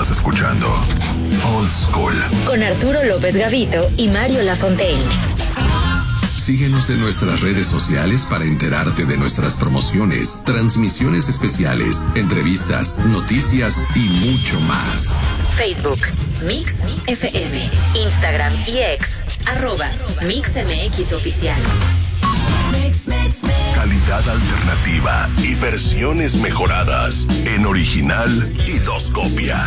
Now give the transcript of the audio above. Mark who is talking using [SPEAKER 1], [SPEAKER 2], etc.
[SPEAKER 1] Estás escuchando Old School
[SPEAKER 2] con Arturo López Gavito y Mario Lafontaine.
[SPEAKER 1] Síguenos en nuestras redes sociales para enterarte de nuestras promociones, transmisiones especiales, entrevistas, noticias y mucho más.
[SPEAKER 2] Facebook, Mix FM, Instagram y X, @MixMXOficial.
[SPEAKER 1] Calidad alternativa y versiones mejoradas en original y 2 copias.